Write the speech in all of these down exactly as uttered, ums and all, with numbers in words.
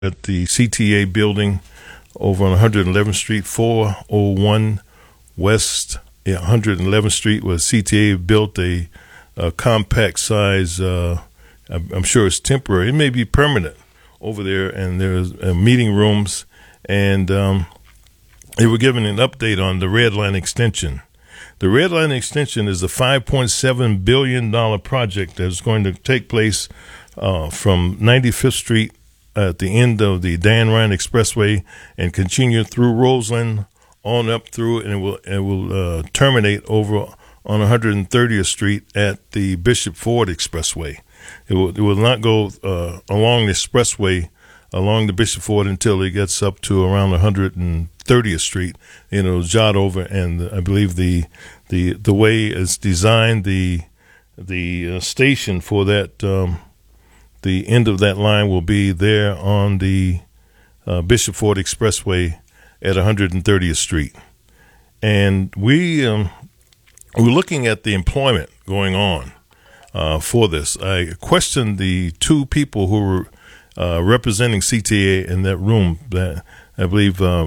at the C T A building over on one hundred eleventh Street, four oh one West yeah, one hundred eleventh Street, where C T A built a, a compact size, uh, I'm sure it's temporary, it may be permanent over there, and there's uh, meeting rooms, and um, they were giving an update on the Red Line extension. The Red Line extension is a five point seven billion dollars project that's going to take place uh, from ninety-fifth Street at the end of the Dan Ryan Expressway and continue through Roseland on up through, and it will it will uh, terminate over on one hundred thirtieth Street at the Bishop Ford Expressway. It will, it will not go uh, along the expressway along the Bishop Ford until it gets up to around one hundred thirtieth Street. And it'll jot over, and I believe the the the way it's designed, the the uh, station for that. Um, The end of that line will be there on the uh, Bishop Ford Expressway at one hundred thirtieth Street. And we, um, we're looking at the employment going on uh, for this. I questioned the two people who were uh, representing C T A in that room. That I believe uh,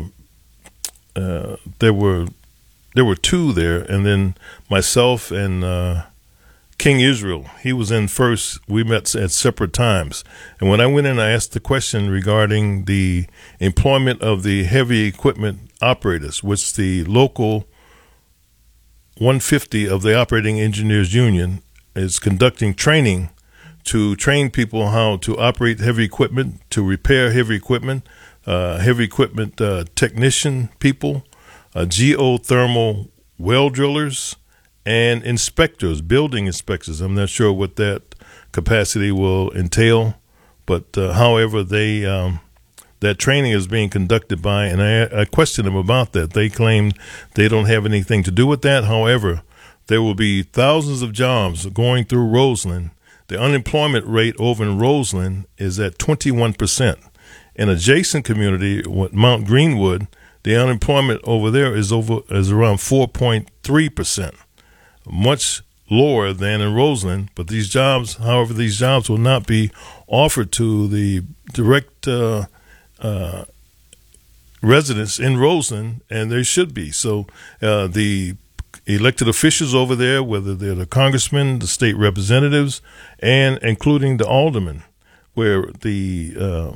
uh, there were there were two there, and then myself and uh, King Israel, he was in first. We met at separate times. And when I went in, I asked the question regarding the employment of the heavy equipment operators, which the local one fifty of the Operating Engineers Union is conducting training to train people how to operate heavy equipment, to repair heavy equipment, uh, heavy equipment uh, technician people, uh, geothermal well drillers, and inspectors, building inspectors. I'm not sure what that capacity will entail, but uh, however, they um, that training is being conducted by, and I, I questioned them about that. They claim they don't have anything to do with that. However, there will be thousands of jobs going through Roseland. The unemployment rate over in Roseland is at twenty-one percent. In adjacent community, Mount Greenwood, the unemployment over there is over is around four point three percent. Much lower than in Roseland, but these jobs, however, these jobs will not be offered to the direct uh, uh, residents in Roseland, and they should be. So uh, the elected officials over there, whether they're the congressmen, the state representatives, and including the aldermen, where the uh,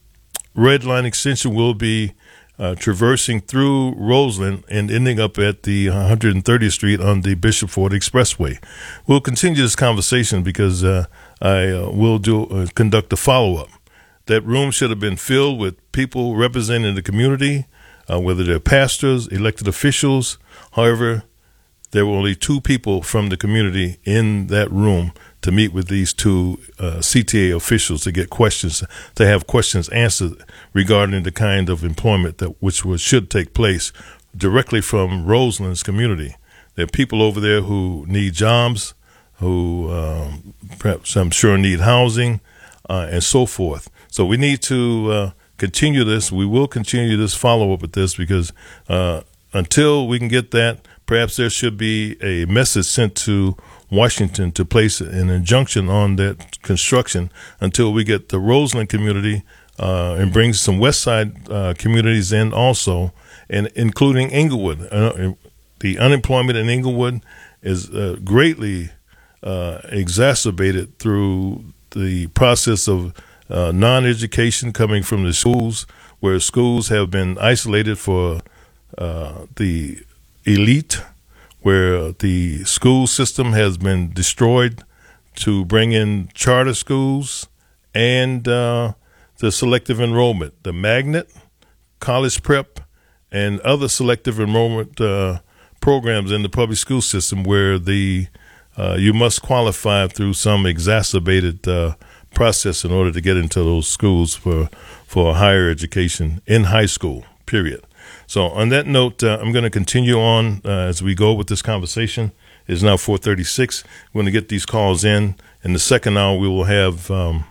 Red Line extension will be Uh, traversing through Roseland and ending up at the one hundred thirtieth Street on the Bishop Ford Expressway. We'll continue this conversation because uh, I uh, will do uh, conduct a follow-up. That room should have been filled with people representing the community, uh, whether they're pastors, elected officials. However, there were only two people from the community in that room to meet with these two uh, C T A officials to get questions, to have questions answered regarding the kind of employment that which was, should take place directly from Roseland's community. There are people over there who need jobs, who um, perhaps I'm sure need housing, uh, and so forth. So we need to uh, continue this. We will continue this follow-up with this because uh, until we can get that, perhaps there should be a message sent to Washington to place an injunction on that construction until we get the Roseland community uh, and bring some West Side uh, communities in also, and including Inglewood. Uh, the unemployment in Inglewood is uh, greatly uh, exacerbated through the process of uh, non-education coming from the schools, where schools have been isolated for uh, the elite, where the school system has been destroyed to bring in charter schools and uh, the selective enrollment, the magnet, college prep, and other selective enrollment uh, programs in the public school system, where the uh, you must qualify through some exacerbated uh, process in order to get into those schools for for higher education in high school, period. So on that note, uh, I'm going to continue on uh, as we go with this conversation. It's now four thirty-six. We're going to get these calls in. In the second hour, we will have um,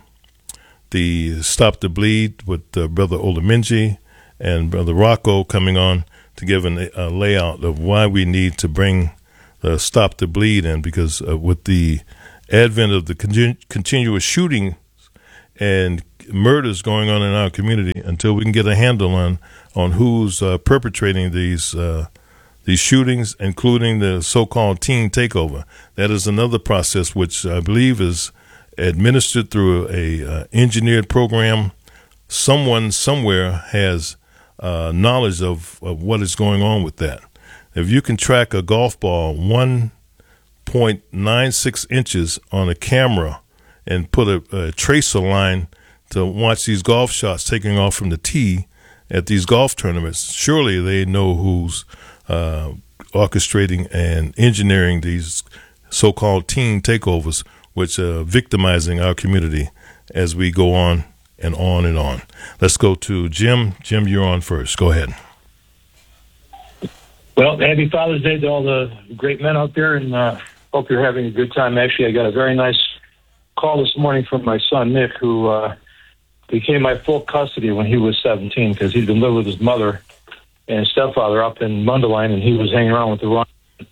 the Stop the Bleed with uh, Brother Olaminji and Brother Rocco coming on to give an, a layout of why we need to bring uh, Stop the Bleed in, because uh, with the advent of the con- continuous shooting and murders going on in our community until we can get a handle on on who's uh, perpetrating these uh, these shootings, including the so-called teen takeover. That is another process which I believe is administered through a uh, engineered program. Someone somewhere has uh, knowledge of, of what is going on with that. If you can track a golf ball one point nine six inches on a camera and put a, a tracer line to watch these golf shots taking off from the tee at these golf tournaments, surely they know who's uh, orchestrating and engineering these so-called teen takeovers, which are victimizing our community as we go on and on and on. Let's go to Jim. Jim, you're on first. Go ahead. Well, happy Father's Day to all the great men out there, and uh, hope you're having a good time. Actually, I got a very nice call this morning from my son, Nick, who uh, became my full custody when he was seventeen, because he'd been living with his mother and his stepfather up in Mundelein, and he was hanging around with the wrong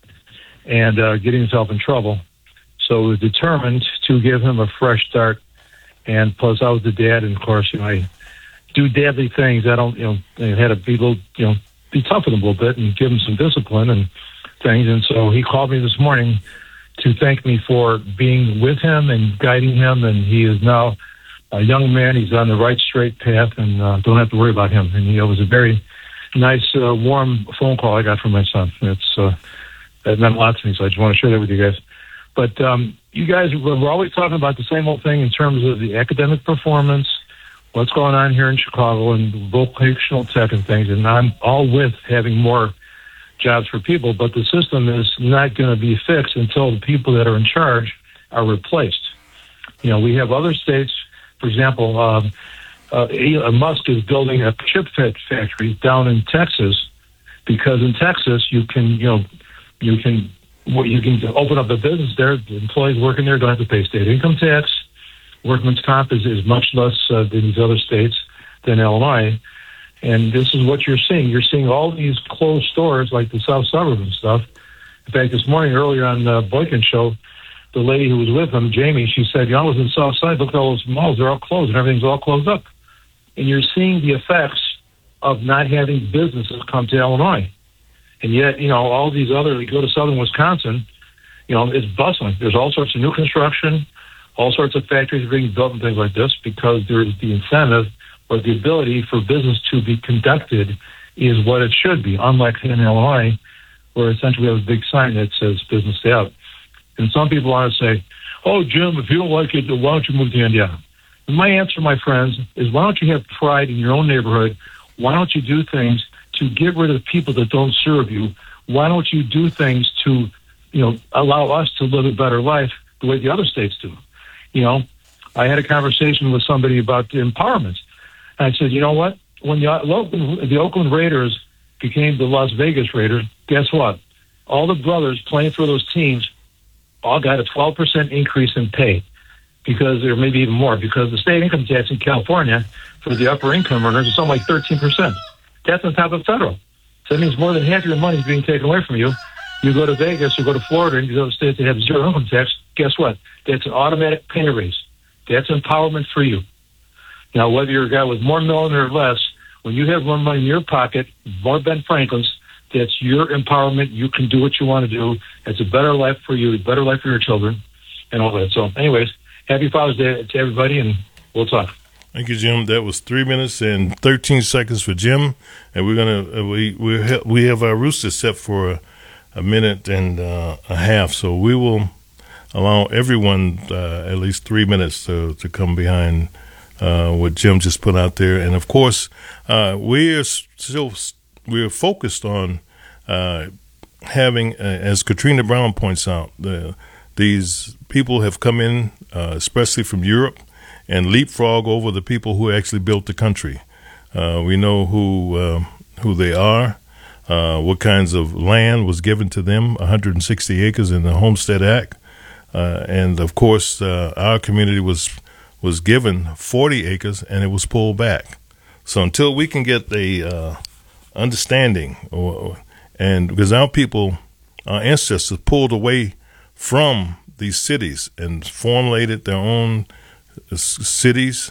and uh, getting himself in trouble. So I was determined to give him a fresh start. And plus, I was the dad, and of course, you know, I do dadly things. I don't, you know, I had to be a little, you know, be tough with him a little bit and give him some discipline and things. And so he called me this morning to thank me for being with him and guiding him. And he is now a young man. He's on the right straight path, and uh, don't have to worry about him. And you know, it was a very nice, uh, warm phone call I got from my son. It's uh, that meant a lot to me, so I just want to share that with you guys. But um, you guys, we're always talking about the same old thing in terms of the academic performance, what's going on here in Chicago, and vocational tech and things. And I'm all with having more jobs for people, but the system is not going to be fixed until the people that are in charge are replaced. You know, we have other states, for example, um, uh, Elon Musk is building a chip factory down in Texas, because in Texas you can, you know, you can Well, you can open up a business there. The employees working there don't have to pay state income tax. Workman's comp is, is much less uh, than these other states than Illinois. And this is what you're seeing. You're seeing all these closed stores like the South Suburbs and stuff. In fact, this morning earlier on the Boykin show, the lady who was with him, Jamie, she said, you know, I was in the South Side. Look at all those malls. They're all closed and everything's all closed up. And you're seeing the effects of not having businesses come to Illinois. And yet, you know, all these other, you go to southern Wisconsin, you know, it's bustling. There's all sorts of new construction, all sorts of factories being built and things like this, because there's the incentive or the ability for business to be conducted is what it should be, unlike in Illinois, where essentially we have a big sign that says business stay out. And some people want to say, oh, Jim, if you don't like it, why don't you move to Indiana? And my answer, my friends, is why don't you have pride in your own neighborhood? Why don't you do things to get rid of the people that don't serve you? Why don't you do things to, you know, allow us to live a better life the way the other states do? You know, I had a conversation with somebody about empowerment. And I said, you know what? When the Oakland, the Oakland Raiders became the Las Vegas Raiders, guess what? All the brothers playing for those teams all got a twelve percent increase in pay, because, or maybe even more, because the state income tax in California for the upper income earners is something like thirteen percent. That's on top of federal. So that means more than half your money is being taken away from you. You go to Vegas, you go to Florida, and you go to states that have zero income tax, guess what? That's an automatic pay raise. That's empowerment for you. Now, whether you're a guy with more million or less, when you have more money in your pocket, more Ben Franklin's, that's your empowerment. You can do what you want to do. It's a better life for you, a better life for your children, and all that. So anyways, happy Father's Day to everybody, and we'll talk. Thank you, Jim. That was three minutes and thirteen seconds for Jim, and we're gonna we we we have our rooster set for a, a minute and uh, a half, so we will allow everyone uh, at least three minutes to to come behind uh, what Jim just put out there. And of course, uh, we are still we are focused on uh, having, uh, as Katrina Brown points out, the these people have come in, uh, especially from Europe, and leapfrog over the people who actually built the country. Uh, we know who uh, who they are, uh, what kinds of land was given to them, one hundred sixty acres in the Homestead Act. Uh, and, of course, uh, our community was was given forty acres, and it was pulled back. So until we can get a uh, understanding, or, and because our people, our ancestors pulled away from these cities and formulated their own cities,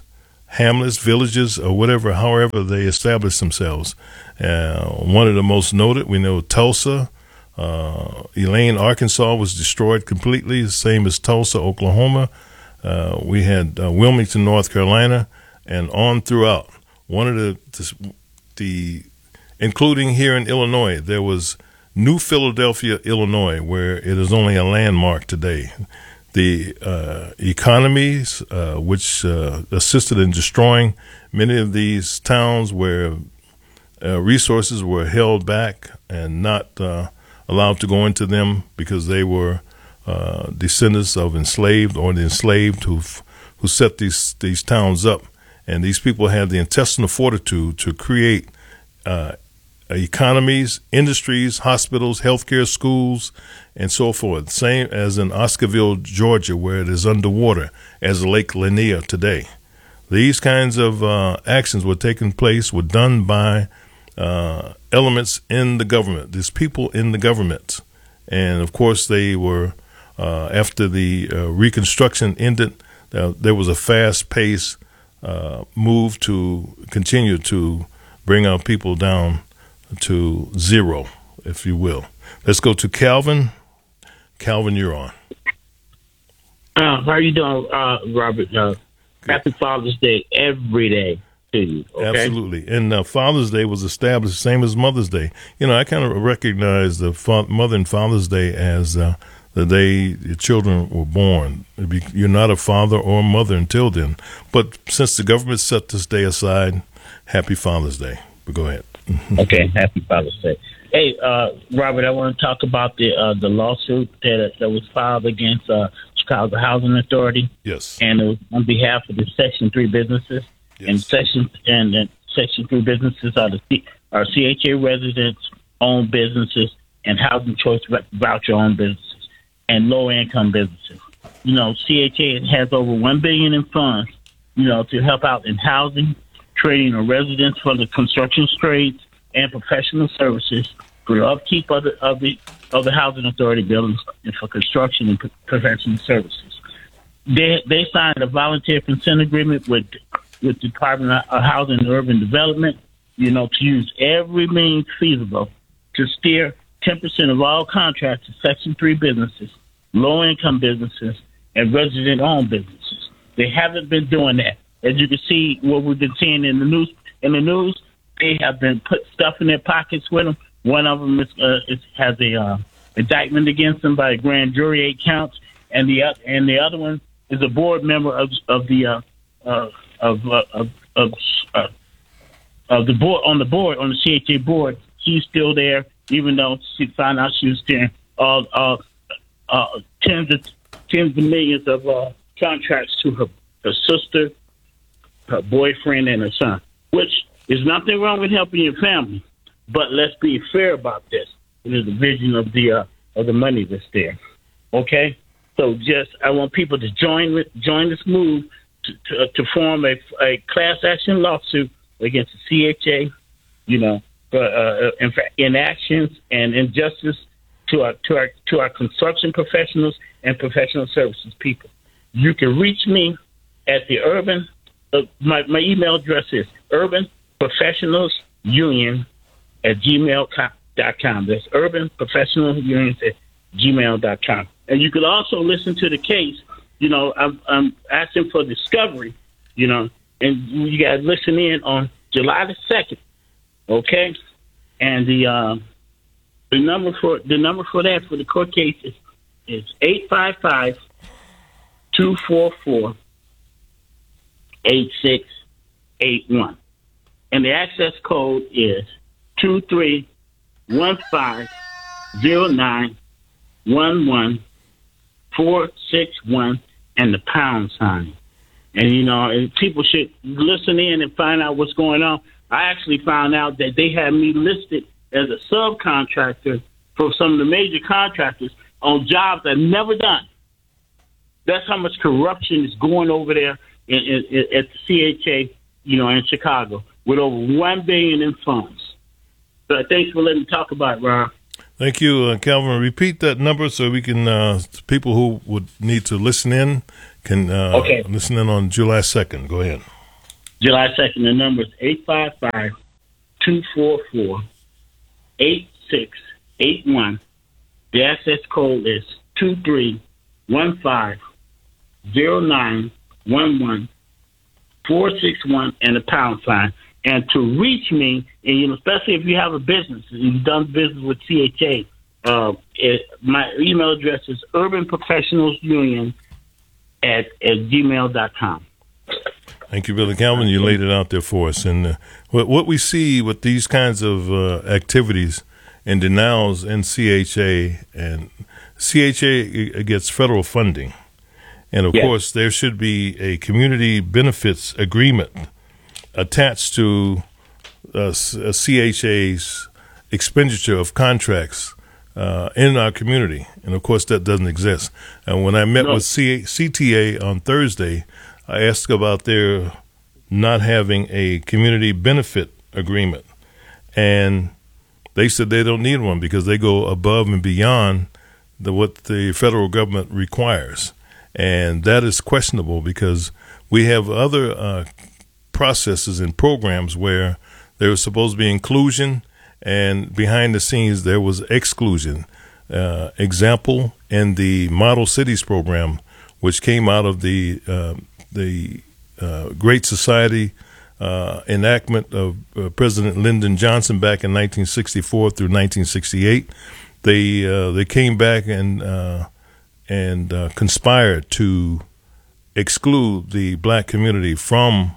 hamlets, villages, or whatever, however they established themselves. Uh, one of the most noted, we know Tulsa, uh, Elaine, Arkansas was destroyed completely, the same as Tulsa, Oklahoma. Uh, we had uh, Wilmington, North Carolina, and on throughout. One of the, the, the, including here in Illinois, there was New Philadelphia, Illinois, where it is only a landmark today. The uh, economies, uh, which uh, assisted in destroying many of these towns where uh, resources were held back and not uh, allowed to go into them because they were uh, descendants of enslaved or the enslaved who who set these these towns up. And these people had the intestinal fortitude to create uh, economies, industries, hospitals, healthcare, schools, and so forth. Same as in Oscarville, Georgia, where it is underwater as Lake Lanier today. These kinds of uh, actions were taking place, were done by uh, elements in the government, these people in the government. And, of course, they were, uh, after the uh, Reconstruction ended, uh, there was a fast-paced uh, move to continue to bring our people down to zero, if you will. Let's go to Calvin. Calvin, you're on. Uh, how are you doing, uh, Robert? Uh, happy Father's Day every day to you. Okay? Absolutely. And uh, Father's Day was established same as Mother's Day. You know, I kind of recognize the fa- Mother and Father's Day as uh, the day your children were born. You're not a father or a mother until then. But since the government set this day aside, happy Father's Day. But go ahead. Okay, happy Father's Day. Hey, uh, Robert, I want to talk about the uh, the lawsuit that that was filed against uh, Chicago Housing Authority. Yes, and it was on behalf of the Section Three businesses. Yes. And Section and, and Section Three businesses are the C, are C H A residents owned businesses and housing choice voucher owned businesses and low income businesses. You know, C H A has over one billion in funds. You know, to help out in housing, training of residents for the construction trades and professional services for the upkeep of the of the of the housing authority buildings and for construction and professional services. They they signed a volunteer consent agreement with with the Department of Housing and Urban Development, you know, to use every means feasible to steer ten percent of all contracts to Section three businesses, low income businesses, and resident owned businesses. They haven't been doing that. As you can see, what we've been seeing in the news, in the news, they have been put stuff in their pockets with them. One of them is, uh, is, has a uh, indictment against them by a grand jury, eight counts, and the uh, and the other one is a board member of of the uh, uh, of uh, of of, uh, of the board on the board on the C H A board. She's still there, even though she found out she was steering all uh, uh, tens of tens of millions of uh, contracts to her, her sister, her boyfriend, and her son, which is nothing wrong with helping your family, but let's be fair about this. It is the vision of the uh, of the money that's there. Okay, so just I want people to join with join this move to to, to form a, a class action lawsuit against the C H A, you know, for uh, in fact, inactions and injustice to our to our to our construction professionals and professional services people. You can reach me at the urban. Uh, my my email address is urban professionals union at gmail dot com. That's urban professional unions at gmail dot com. And you could also listen to the case. You know, I'm, I'm asking for discovery, you know, and you guys listen in on July the second. Okay. And the, uh, the number for, the number for that for the court case is, is eight five five, two four four, eight six eight one. And the access code is two three one five zero nine one one four six one and the pound sign. And, you know, and people should listen in and find out what's going on. I actually found out that they had me listed as a subcontractor for some of the major contractors on jobs I've never done. That's how much corruption is going over there in, in, in, at the C H A, you know, in Chicago, with over one billion dollars in funds. So thanks for letting me talk about it, Rob. Thank you, uh, Calvin. Repeat that number so we can, uh, people who would need to listen in can uh, okay. listen in on July second. Go ahead. July second. The number is eight five five, two four four, eight six eight one. The access code is two three one five zero nine one one four six one and a pound sign. And to reach me, and you know, especially if you have a business, you've done business with C H A, uh, it, my email address is urban professionals union at, at gmail dot com. Thank you, Brother Calvin. You laid it out there for us. And uh, what, what we see with these kinds of uh, activities and denials in C H A, and C H A gets federal funding. And, of yes. course, there should be a community benefits agreement attached to uh, C H A's expenditure of contracts uh, in our community. And, of course, that doesn't exist. And when I met no. with C- CTA on Thursday, I asked about their not having a community benefit agreement. And they said they don't need one because they go above and beyond the, what the federal government requires. And that is questionable because we have other uh, processes and programs where there was supposed to be inclusion, and behind the scenes there was exclusion. Uh, example, in the Model Cities program, which came out of the uh, the uh, Great Society uh, enactment of uh, President Lyndon Johnson back in nineteen sixty-four through nineteen sixty-eight, they uh, they came back and uh, and uh, conspired to exclude the black community from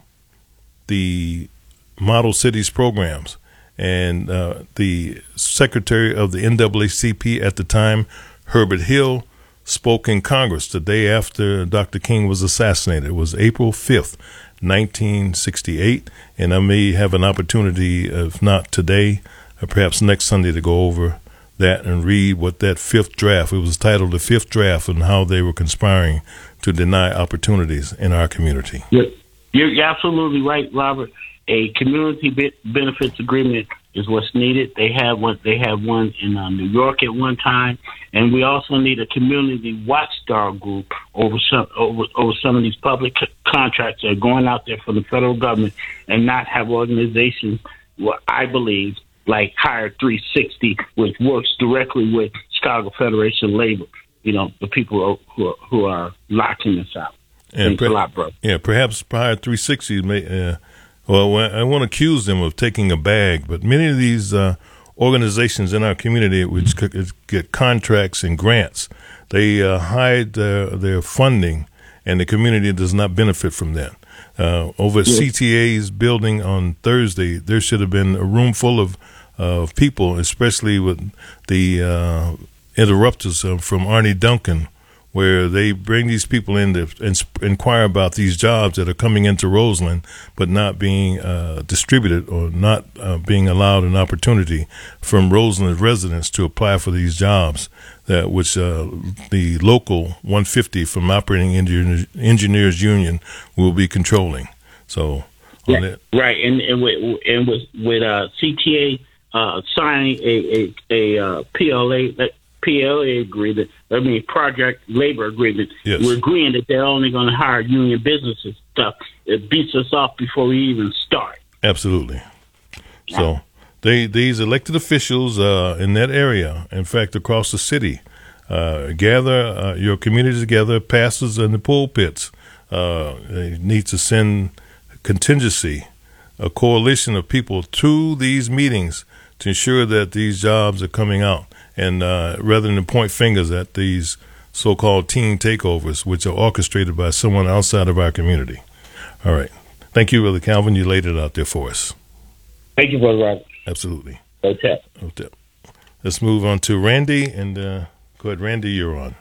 the Model Cities programs. And uh, the secretary of the N double A C P at the time, Herbert Hill, spoke in Congress the day after Doctor King was assassinated. It was April fifth, nineteen sixty-eight. And I may have an opportunity, if not today, or perhaps next Sunday, to go over that and read what that fifth draft, it was titled The Fifth Draft, and how they were conspiring to deny opportunities in our community. You're, you're absolutely right, Robert. A community be- benefits agreement is what's needed. They have what they have one in uh, New York at one time, and we also need a community watchdog group over some over, over some of these public c- contracts that are going out there for the federal government, and not have organizations, what I believe, like Hire three sixty, which works directly with Chicago Federation of Labor. You know, the people who are, who are locking this out. And Thanks per- a lot, bro. Yeah, perhaps Hire three sixty may. Uh, Well, I won't accuse them of taking a bag, but many of these uh, organizations in our community which get contracts and grants, they uh, hide their, their funding, and the community does not benefit from that. Uh, over at yeah. C T A's building on Thursday, there should have been a room full of uh, people, especially with the uh, interrupters uh, from Arnie Duncan, where they bring these people in to inquire about these jobs that are coming into Roseland, but not being uh, distributed or not uh, being allowed an opportunity from Roseland residents to apply for these jobs, that which uh, the local one fifty from Operating Engineers, Engineers Union will be controlling. So, yeah, on that. Right, and and with, and with, with uh, C T A uh, signing a a, a uh, P L A. That, P L A agreement, I mean project labor agreement, yes. We're agreeing that they're only going to hire union businesses stuff. It beats us off before we even start. Absolutely. Yeah. So they these elected officials uh, in that area, in fact, across the city, uh, gather uh, your community together, pastors in the pulpits. Uh, they need to send contingency, a coalition of people to these meetings to ensure that these jobs are coming out. And uh, rather than point fingers at these so-called teen takeovers, which are orchestrated by someone outside of our community. All right. Thank you, Brother Calvin. You laid it out there for us. Thank you, Brother Robert. Absolutely. Okay. Okay. Let's move on to Randy. And uh, go ahead, Randy, you're on.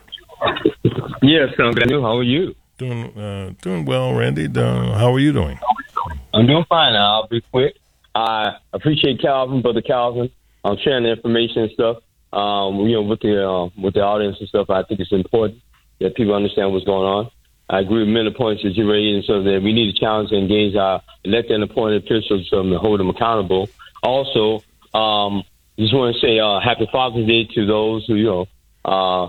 Yes, I'm good. How are you? Doing uh, doing well, Randy. Uh, how are you doing? I'm doing fine. I'll be quick. I appreciate Calvin, Brother Calvin. I'm sharing the information and stuff. Um, you know, with the uh, with the audience and stuff, I think it's important that people understand what's going on. I agree with many points that you raised, and so that we need to challenge and engage our elected and appointed officials um, to hold them accountable. Also, um, just want to say uh, Happy Father's Day to those who you know uh,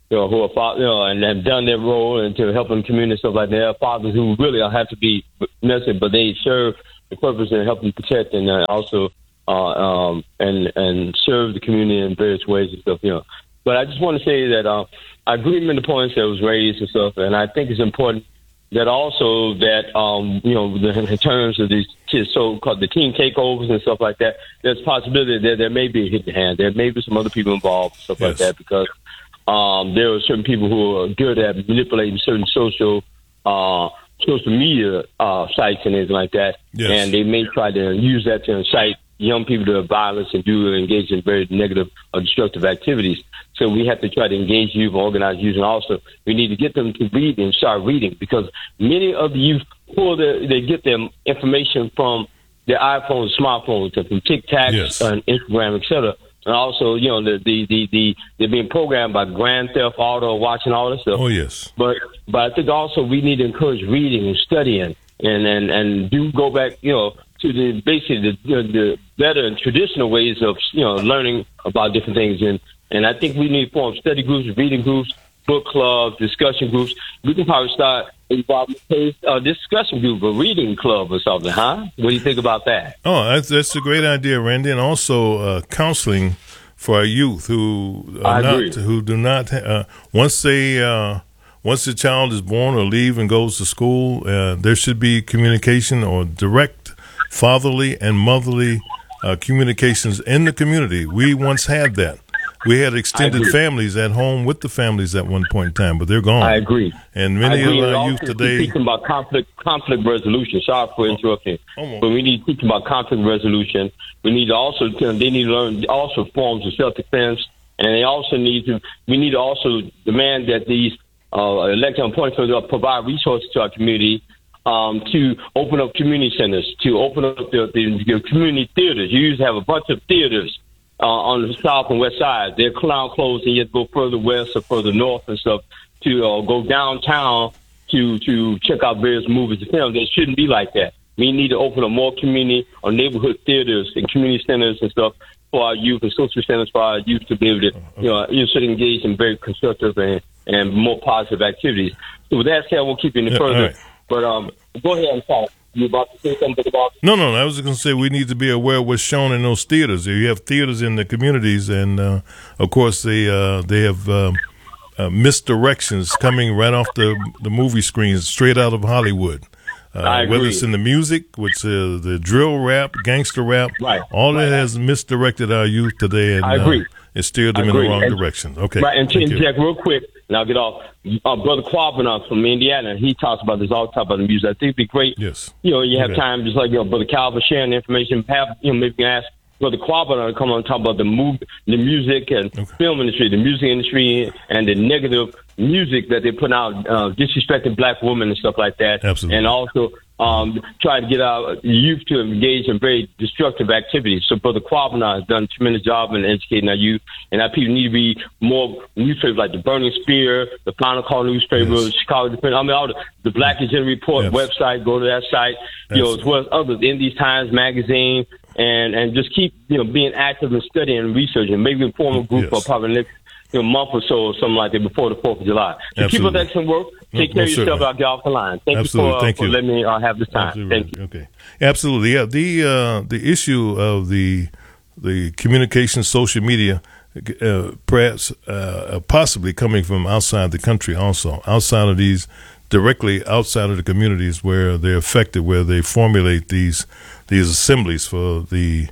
you know, who are fathers, you know, and have done their role and to helping the community and stuff like that. There are fathers who really don't have to be necessary, but they serve the purpose in helping protect and uh, also uh, um, and and serve the community in various ways and stuff, you know. But I just want to say that uh, I agree with the points that was raised and stuff, and I think it's important that also that, um, you know, the, in terms of these so-called the team takeovers and stuff like that, there's a possibility that there may be a hidden hand. There may be some other people involved and stuff yes. like that because um, there are certain people who are good at manipulating certain social uh, social media uh, sites and things like that, yes. and they may try to use that to incite young people to violence and do engage in very negative or destructive activities. So we have to try to engage youth and organize youth, and also we need to get them to read and start reading because many of the youth pull their, they get their information from their iPhones, smartphones, from TikTok yes. and Instagram, et cetera. And also, you know, the, the, the, the they're being programmed by Grand Theft Auto, watching all this stuff. Oh, yes. But but I think also we need to encourage reading and studying and, and, and do go back, you know, to the basically the, you know, the better and traditional ways of, you know, learning about different things. And, and I think we need to form study groups, reading groups, book clubs, discussion groups. We can probably start involving a discussion group, a reading club or something, huh? What do you think about that? Oh, that's, that's a great idea, Randy. And also uh, counseling for our youth who are not, who do not, uh, once they, uh, once the child is born or leave and goes to school, uh, there should be communication or direct fatherly and motherly uh, communications in the community. We once had that. We had extended families at home with the families at one point in time, but they're gone. I agree. And many agree. of our youth today... Teaching about conflict conflict resolution. Sorry for interrupting. Oh, but we need to teach about conflict resolution. We need to also... They need to learn also forms of self-defense. And they also need to... We need to also demand that these uh, elected appointees provide resources to our community um, to open up community centers, to open up the, the, the community theaters. You used to have a bunch of theaters Uh, on the south and west side. They're clown closed, and you have to go further west or further north and stuff to uh, go downtown to to check out various movies and films. It shouldn't be like that. We need to open up more community or neighborhood theaters and community centers and stuff for our youth and social centers for our youth to be able to, you know, you should engage in very constructive and, and more positive activities. So with that said, I won't keep you any yeah, further. Right. But um, go ahead and talk. You about to say something about? No, no, I was going to say we need to be aware of what's shown in those theaters. You have theaters in the communities, and uh, of course they uh, they have uh, uh, misdirections coming right off the the movie screens, straight out of Hollywood. Uh, I agree. Whether it's in the music, which uh, the drill rap, gangster rap, right. all right. that has misdirected our youth today, and I agree. Uh, it steered them in the wrong and, direction. Okay, right. And Thank Jack, real quick, and I'll get off. Uh, Brother Quabana from Indiana, he talks about this all the time about the music. I think it'd be great. Yes. You know, you have okay. time, just like you know, Brother Calvin sharing information. Have you know, maybe ask Brother Quabana to come on and talk about the move, the music and okay. film industry, the music industry, and the negative music that they put out, uh, disrespecting black women and stuff like that. Absolutely. And also um, try to get our youth to engage in very destructive activities. So Brother Quabana has done a tremendous job in educating our youth, and our people need to be more newspapers like the Burning Spear, the Final Call newspaper, yes. Chicago Defense. I mean, all the, the Black Agenda Report yes. website. Go to that site. You know, as well as others, In These Times magazine, and and just keep you know being active and studying and researching. Maybe form a group yes. for probably next you know, month or so or something like that before the Fourth of July. So Absolutely. Keep up excellent work. Take no, care no, of yourself. I'll get off the line. Thank Absolutely. you for, Thank for you. letting me uh, have this time. Absolutely. Thank you. Okay. Absolutely. Yeah. The uh, the issue of the the communication, social media, uh, perhaps uh, possibly coming from outside the country, also outside of these, directly outside of the communities where they're affected, where they formulate these these assemblies for the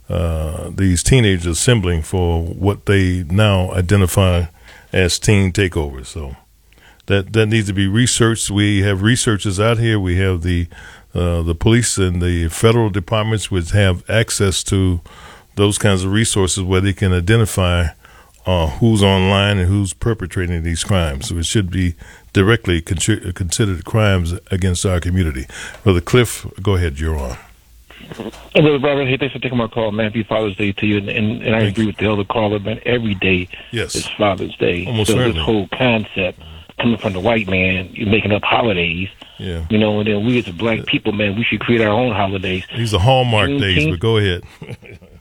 uh, these teenagers assembling for what they now identify as teen takeovers. So that that needs to be researched. We have researchers out here. We have the uh, the police and the federal departments which have access to those kinds of resources where they can identify uh, who's online and who's perpetrating these crimes. So it should be directly con- considered crimes against our community. Brother Cliff, go ahead. You're on. Hey, Brother Robert, hey, thanks for taking my call, man. Happy Father's Day to you, and, and, and I Thank agree you. with the other caller, man. Every day yes. is Father's Day. Almost so certainly. this whole concept coming from the white man, you're making up holidays. Yeah. You know, and then we as a black people, man, we should create our own holidays. These are Hallmark Juneteenth, days, but go ahead.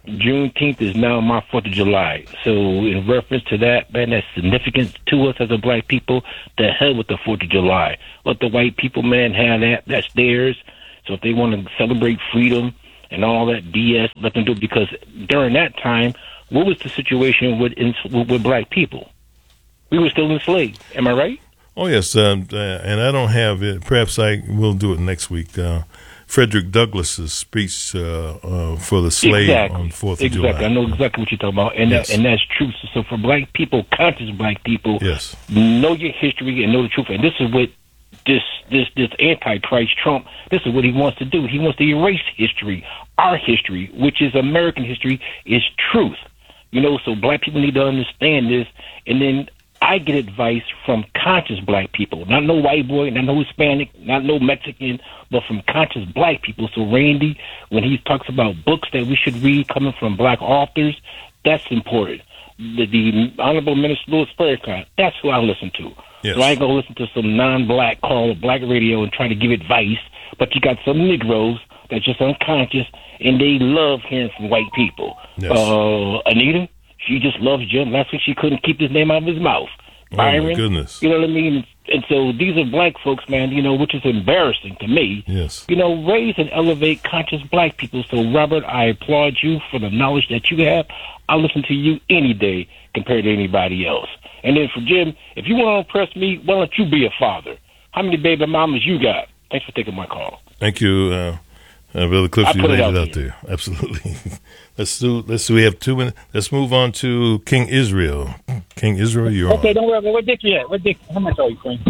Juneteenth is now my Fourth of July. So in reference to that, man, that's significant to us as a black people. The hell with the Fourth of July. Let the white people, man, have that. That's theirs. So if they want to celebrate freedom and all that B S, let them do it. Because during that time, what was the situation with with, with black people? We were still enslaved. Am I right? Oh, yes. Um, uh, and I don't have it. Perhaps I will do it next week. Uh, Frederick Douglass's speech uh, uh, for the slave exactly. on fourth of exactly. July. I know exactly what you're talking about, and yes. that, and that's true. So, so for black people, conscious black people, yes. know your history and know the truth. And this is what this this this Antichrist Trump. This is what he wants to do. He wants to erase history, our history, which is American history, is truth. You know, so black people need to understand this, and then I get advice from conscious black people, not no white boy, not no Hispanic, not no Mexican, but from conscious black people. So Randy, when he talks about books that we should read coming from black authors, that's important. The, the Honorable Minister Louis Farrakhan, that's who I listen to. Yes. So I ain't going to listen to some non-black call black radio and try to give advice, but you got some Negroes that's just unconscious, and they love hearing from white people. Yes. Uh, Anita? She just loves Jim. That's why she couldn't keep his name out of his mouth. Byron, oh, my goodness. You know what I mean? And so these are black folks, man, you know, which is embarrassing to me. Yes. You know, raise and elevate conscious black people. So, Robert, I applaud you for the knowledge that you have. I'll listen to you any day compared to anybody else. And then for Jim, if you want to impress me, why don't you be a father? How many baby mamas you got? Thanks for taking my call. Thank you, uh, uh, Brother Cliff. You laid it out, out there. Absolutely. Let's do. Let's do. We have two minutes. Let's move on to King Israel. King Israel, you're okay, on. Okay, don't worry. What dick you at? What dick? How much are you, Queen?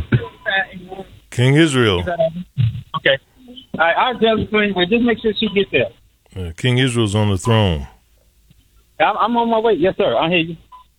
King Israel. Okay. All right, I'll tell you, Queen. But just make sure she gets there. Uh, King Israel's on the throne. I'm, I'm on my way. Yes, sir. I hear you.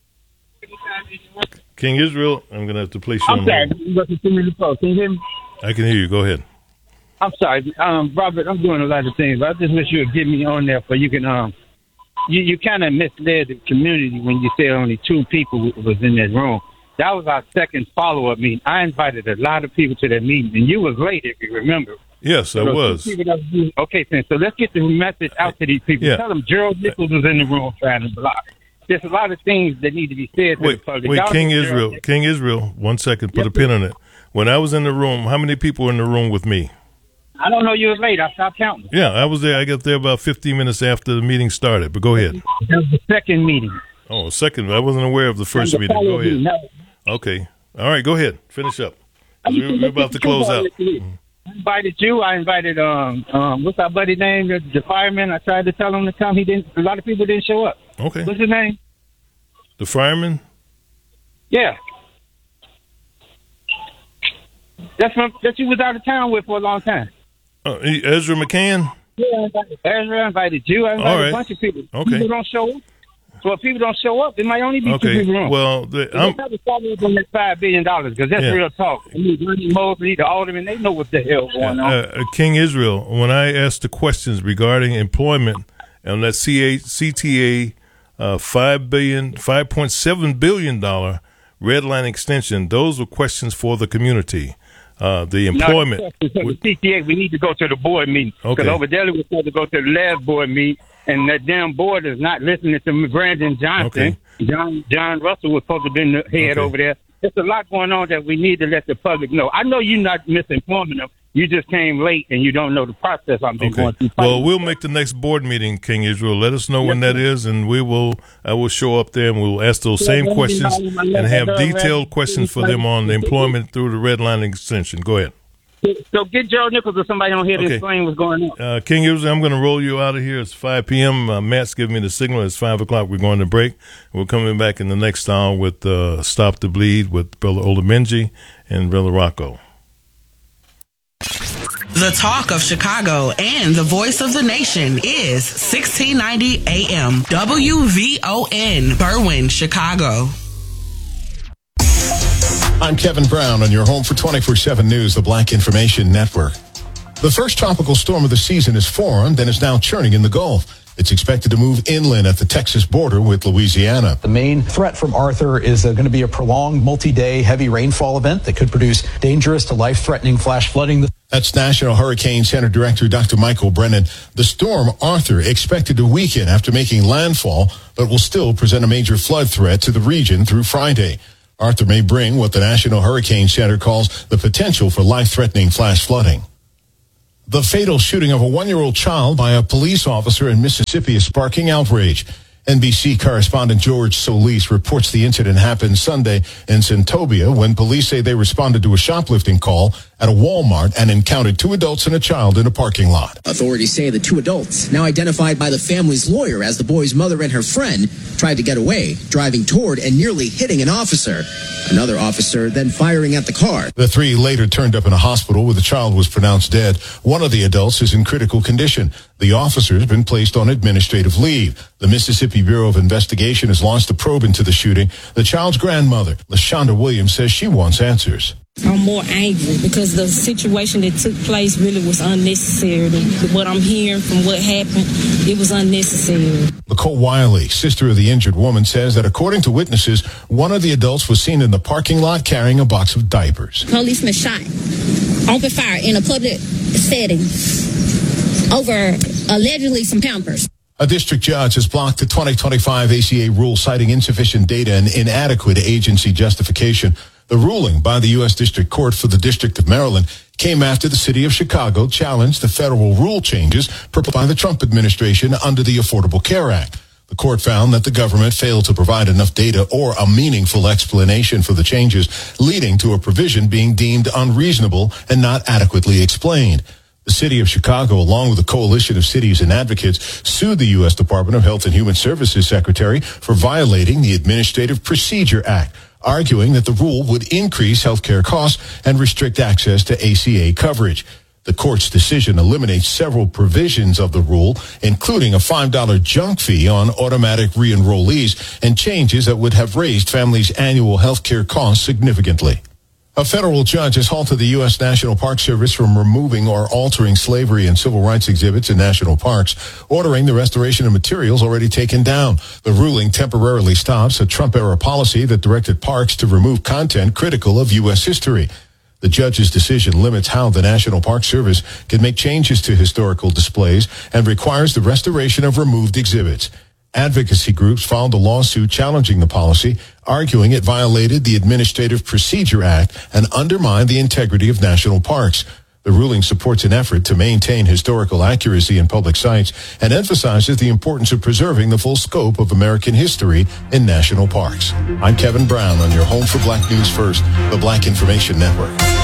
King Israel, I'm going to have to place you I'm on sorry. hold. You got to see me before. Can you hear me? I can hear you. Go ahead. I'm sorry, um, Robert. I'm doing a lot of things, but I just wish you would get me on there so you can. Um, you you kind of misled the community when you said only two people was in that room. That was our second follow up meeting. I invited a lot of people to that meeting, and you was late if you remember. Yes, so I was. was. Okay, so let's get the message out to these people. Yeah. Tell them Gerald Nichols was in the room trying to block. There's a lot of things that need to be said to wait, the public. Wait, Y'all King know Israel, Gerald King Israel, one second, put yes, a pin on it. When I was in the room, how many people were in the room with me? I don't know, you was late. I stopped counting. Yeah, I was there. I got there about fifteen minutes after the meeting started, but go ahead. That was the second meeting. Oh, second. I wasn't aware of the first the meeting. Go ahead. Meeting, no. Okay. All right, go ahead. Finish up. We're, we're about to close out. I invited you. I invited, um, um, what's our buddy name? The, the fireman. I tried to tell him to come. He didn't. A lot of people didn't show up. Okay. What's his name? The fireman? Yeah. That's from, that you was out of town with for a long time. Uh, Ezra McCann? Yeah, I invited Ezra. I invited you. I invited All right. a bunch of people. Okay. People don't show up. So if people don't show up, there might only be Okay. two people wrong. Well, the, So I'm, let's have a follow up on that five billion dollars because that's Yeah. real talk. I mean, Bernie Mosley, the alderman, they know what the hell going on. uh, uh, King Israel, when I asked the questions regarding employment on that C A, C T A uh, five billion, five point seven billion dollar red line extension, those were questions for the community. Uh, the employment. No, for the C T A, we need to go to the board meeting because Okay. over there we were supposed to go to the last board meeting, and that damn board is not listening to Brandon Johnson. Okay. John John Russell was supposed to be the head Okay. over there. There's a lot going on that we need to let the public know. I know you're not misinforming them. You just came late and you don't know the process I've been Okay. going through. Well, we'll make the next board meeting, King Israel. Let us know when that is, and we will. I will show up there and we'll ask those same questions and have detailed questions for them on the employment through the red line extension. Go ahead. So get Joe Nichols or somebody on here to Okay. explain what's going on. Uh, King Israel, I'm going to roll you out of here. It's five p.m. Uh, Matt's giving me the signal. It's five o'clock. We're going to break. We're coming back in the next hour with uh, Stop the Bleed with Brother Olamenji and Brother Rocco. The talk of Chicago and the voice of the nation is sixteen ninety A M W V O N, Berwyn, Chicago. I'm Kevin Brown on your home for twenty-four seven News, the Black Information Network. The first tropical storm of the season is formed and is now churning in the Gulf. It's expected to move inland at the Texas border with Louisiana. The main threat from Arthur is uh, going to be a prolonged multi-day heavy rainfall event that could produce dangerous to life-threatening flash flooding. That's National Hurricane Center Director Doctor Michael Brennan. The storm Arthur expected to weaken after making landfall, but will still present a major flood threat to the region through Friday. Arthur may bring what the National Hurricane Center calls the potential for life-threatening flash flooding. The fatal shooting of a one-year-old child by a police officer in Mississippi is sparking outrage. N B C correspondent George Solis reports the incident happened Sunday in Centobia when police say they responded to a shoplifting call at a Walmart and encountered two adults and a child in a parking lot. Authorities say the two adults, now identified by the family's lawyer as the boy's mother and her friend, tried to get away, driving toward and nearly hitting an officer. Another officer then firing at the car. The three later turned up in a hospital where the child was pronounced dead. One of the adults is in critical condition. The officer has been placed on administrative leave. The Mississippi Bureau of Investigation has launched a probe into the shooting. The child's grandmother, LaShonda Williams, says she wants answers. I'm more angry because the situation that took place really was unnecessary. What I'm hearing from what happened, it was unnecessary. Nicole Wiley, sister of the injured woman, says that according to witnesses, one of the adults was seen in the parking lot carrying a box of diapers. Policeman shot, open fire in a public setting over allegedly some Pampers. A district judge has blocked the twenty twenty-five A C A rule citing insufficient data and inadequate agency justification. The ruling by the U S District Court for the District of Maryland came after the city of Chicago challenged the federal rule changes proposed by the Trump administration under the Affordable Care Act. The court found that the government failed to provide enough data or a meaningful explanation for the changes, leading to a provision being deemed unreasonable and not adequately explained. The city of Chicago, along with a coalition of cities and advocates, sued the U S Department of Health and Human Services Secretary for violating the Administrative Procedure Act, arguing that the rule would increase healthcare costs and restrict access to A C A coverage. The court's decision eliminates several provisions of the rule, including a five dollars junk fee on automatic re-enrollees and changes that would have raised families' annual healthcare costs significantly. A federal judge has halted the U S National Park Service from removing or altering slavery and civil rights exhibits in national parks, ordering the restoration of materials already taken down. The ruling temporarily stops a Trump-era policy that directed parks to remove content critical of U S history. The judge's decision limits how the National Park Service can make changes to historical displays and requires the restoration of removed exhibits. Advocacy groups filed a lawsuit challenging the policy, arguing it violated the Administrative Procedure Act and undermined the integrity of national parks. The ruling supports an effort to maintain historical accuracy in public sites and emphasizes the importance of preserving the full scope of American history in national parks. I'm Kevin Brown on your home for Black News First, the Black Information Network.